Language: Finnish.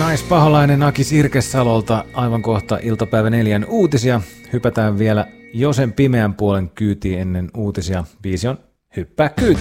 Naispaholainen Aki Sirkesalolta aivan kohta iltapäivä 4 uutisia. Hypätään vielä jo sen pimeän puolen kyytiin ennen uutisia. Biisi on Hyppää kyytiin.